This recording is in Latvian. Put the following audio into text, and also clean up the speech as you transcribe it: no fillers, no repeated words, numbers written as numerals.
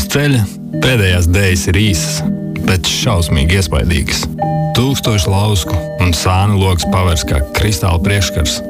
ceļa pēdējās dēļas ir īsas, bet šausmīgi iespaidīgas. 1000 lausku un sānu logs pavērs kā kristāla priekškars.